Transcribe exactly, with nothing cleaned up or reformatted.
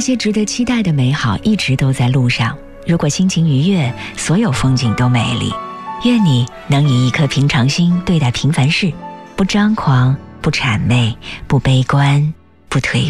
些值得期待的美好一直都在路上。如果心情愉悦，所有风景都美丽。愿你能以一颗平常心对待平凡事，不张狂，不谄媚，不悲观，不颓